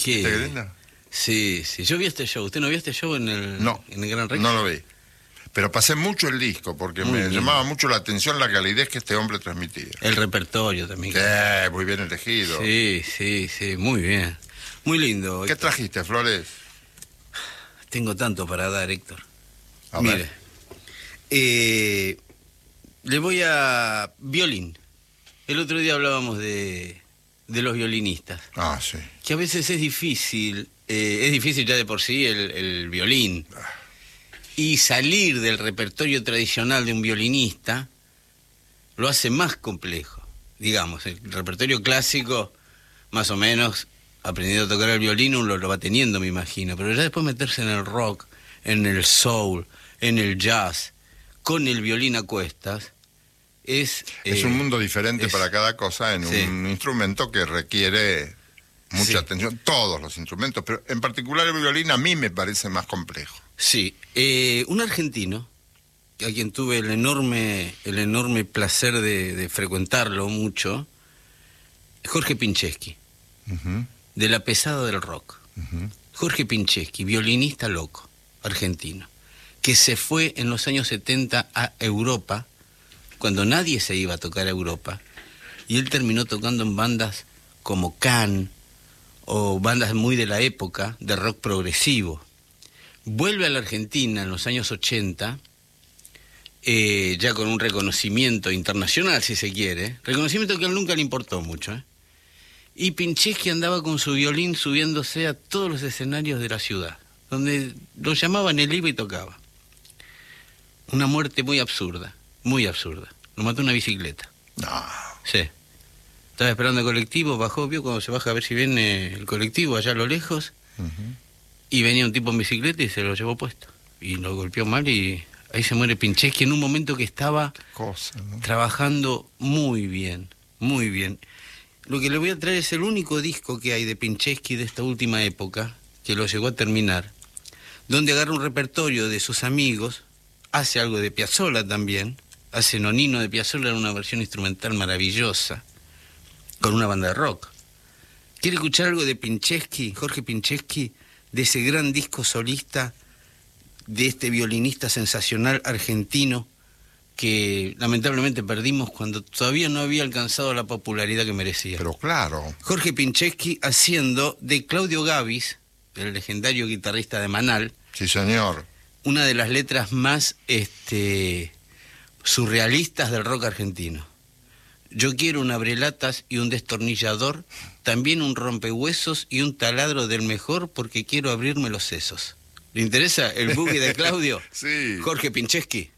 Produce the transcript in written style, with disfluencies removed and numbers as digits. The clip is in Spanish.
¿Qué? ¿Viste qué linda? Sí, sí. Yo vi este show. ¿Usted no vio este show en el Gran Rex? No lo vi. Pero pasé mucho el disco porque Muy me bien. llamaba mucho la atención la calidez que este hombre transmitía. El repertorio también. Sí, muy bien elegido. Sí, sí, sí. Muy bien. Muy lindo. ¿Qué trajiste, Flores? Tengo tanto para dar, Héctor. A Mire. ver. Le voy a... Violín. El otro día hablábamos de los violinistas. Ah, sí. Que a veces es difícil ya de por sí el violín. Y salir del repertorio tradicional de un violinista lo hace más complejo. Digamos, el repertorio clásico, más o menos, aprendiendo a tocar el violín, uno lo va teniendo, me imagino. Pero ya después meterse en el rock, en el soul, en el jazz, con el violín a cuestas, es un mundo diferente para cada cosa en un instrumento que requiere mucha atención. Todos los instrumentos, pero en particular el violín a mí me parece más complejo. Sí, un argentino, a quien tuve el enorme placer de frecuentarlo mucho, Jorge Pincheschi, de la pesada del rock. Jorge Pincheschi, violinista loco, argentino, que se fue en los años 70 a Europa, cuando nadie se iba a tocar a Europa, y él terminó tocando en bandas como Can, o bandas muy de la época, de rock progresivo. Vuelve a la Argentina en los años 80, ya con un reconocimiento internacional, si se quiere, reconocimiento que a él nunca le importó mucho, y Pincheschi andaba con su violín subiéndose a todos los escenarios de la ciudad, donde lo llamaban, él iba y tocaba. Una muerte muy absurda, lo mató una bicicleta. No. Sí. Estaba esperando el colectivo, bajó, vio cuando se baja a ver si viene el colectivo allá a lo lejos, y venía un tipo en bicicleta y se lo llevó puesto. Y lo golpeó mal y ahí se muere Pincheschi en un momento que estaba trabajando muy bien, muy bien. Lo que le voy a traer es el único disco que hay de Pincheschi de esta última época, que lo llegó a terminar, donde agarra un repertorio de sus amigos, hace algo de Piazzolla también, hace Nonino de Piazzolla en una versión instrumental maravillosa, con una banda de rock. ¿Quiere escuchar algo de Pincheschi, Jorge Pincheschi, de ese gran disco solista de este violinista sensacional argentino que lamentablemente perdimos cuando todavía no había alcanzado la popularidad que merecía? Pero claro. Jorge Pincheschi haciendo de Claudio Gabis, el legendario guitarrista de Manal. Sí, señor. Una de las letras más surrealistas del rock argentino. Yo quiero un abrelatas y un destornillador, también un rompehuesos y un taladro del mejor porque quiero abrirme los sesos. ¿Le interesa el boogie de Claudio? Sí. Jorge Pincheschi.